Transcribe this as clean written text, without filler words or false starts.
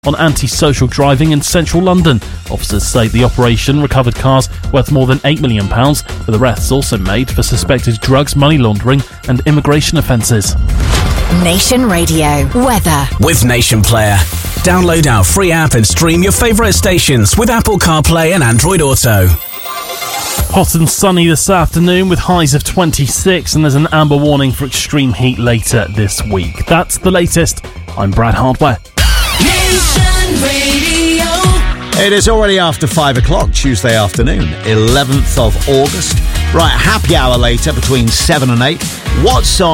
on antisocial driving in central London. Officers say the operation recovered cars worth more than £8 million, with arrests also made for suspected drugs, money laundering and immigration offences. Nation Radio weather with Nation Player. Download our free app and stream your favourite stations with Apple CarPlay and Android Auto. Hot and sunny this afternoon with highs of 26, and there's an amber warning for extreme heat later this week. That's the latest. I'm Brad Hardware. Nation Radio. It is already after 5 o'clock, Tuesday afternoon, 11th of August. Right, happy hour later between 7 and 8. What song